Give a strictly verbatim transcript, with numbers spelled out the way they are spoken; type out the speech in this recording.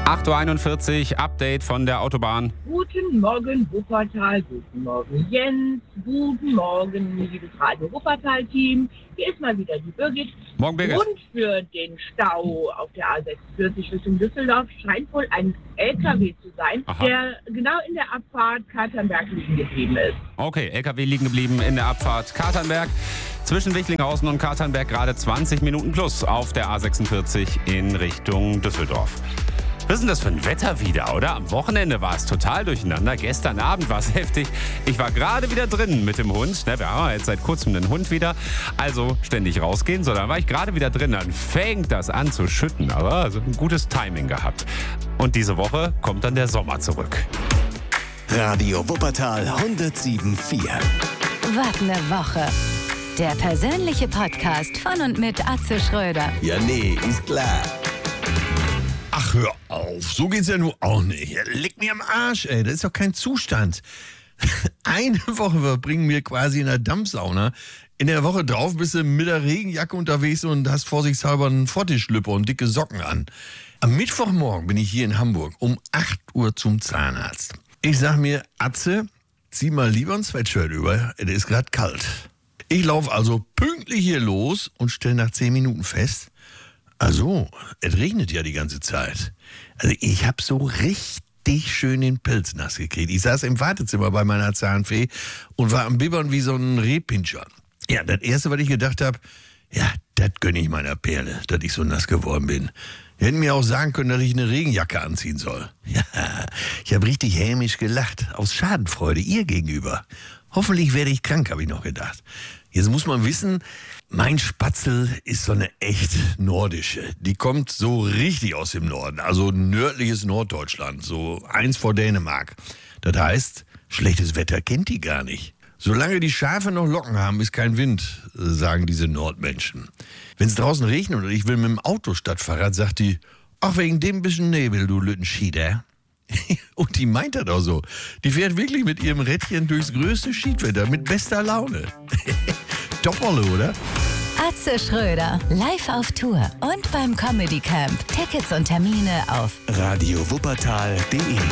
acht Uhr einundvierzig, Update von der Autobahn. Guten Morgen, Wuppertal. Guten Morgen, Jens. Guten Morgen, liebes Radio Wuppertal-Team. Hier ist mal wieder die Birgit. Morgen, Birgit. Und für den Stau auf der A sechsundvierzig Richtung Düsseldorf scheint wohl ein L K W zu sein, Aha. der genau in der Abfahrt Katernberg liegen geblieben ist. Okay, L K W liegen geblieben in der Abfahrt Katernberg. Zwischen Wichlinghausen und Katernberg gerade zwanzig Minuten plus auf der A sechsundvierzig in Richtung Düsseldorf. Was ist denn das für ein Wetter wieder, oder? Am Wochenende war es total durcheinander. Gestern Abend war es heftig. Ich war gerade wieder drin mit dem Hund. Ne, wir haben jetzt seit kurzem einen Hund wieder. Also ständig rausgehen. So, dann war ich gerade wieder drin. Dann fängt das an zu schütten. Aber also ein gutes Timing gehabt. Und diese Woche kommt dann der Sommer zurück. Radio Wuppertal hundertsieben Komma vier. Was ne Woche. Der persönliche Podcast von und mit Atze Schröder. Ja, nee, ist klar. Ach, hör auf. So geht's ja nur auch nicht. Leck mir am Arsch, ey. Das ist doch kein Zustand. Eine Woche verbringen wir quasi in der Dampfsauna. In der Woche drauf bist du mit der Regenjacke unterwegs und hast vorsichtshalber einen Fottischlüpper und dicke Socken an. Am Mittwochmorgen bin ich hier in Hamburg um acht Uhr zum Zahnarzt. Ich sag mir, Atze, zieh mal lieber ein Sweatshirt über. Es ist gerade kalt. Ich laufe also pünktlich hier los und stelle nach zehn Minuten fest, also, es regnet ja die ganze Zeit. Also ich habe so richtig schön den Pelz nass gekriegt. Ich saß im Wartezimmer bei meiner Zahnfee und war am Bibbern wie so ein Rehpinscher. Ja, das Erste, was ich gedacht habe, ja, das gönne ich meiner Perle, dass ich so nass geworden bin. Die hätten mir auch sagen können, dass ich eine Regenjacke anziehen soll. Ja, ich habe richtig hämisch gelacht, aus Schadenfreude ihr gegenüber. Hoffentlich werde ich krank, habe ich noch gedacht. Jetzt muss man wissen, mein Spatzel ist so eine echt nordische. Die kommt so richtig aus dem Norden, also nördliches Norddeutschland, so eins vor Dänemark. Das heißt, schlechtes Wetter kennt die gar nicht. Solange die Schafe noch Locken haben, ist kein Wind, sagen diese Nordmenschen. Wenn es draußen regnet und ich will mit dem Auto statt Fahrrad, sagt die, ach, wegen dem bisschen Nebel, du Lüttenschieder. Und die meint das auch so. Die fährt wirklich mit ihrem Rädchen durchs größte Schiedwetter mit bester Laune. Topperle, oder? Atze Schröder, live auf Tour und beim Comedy Camp. Tickets und Termine auf Radio Wuppertal punkt de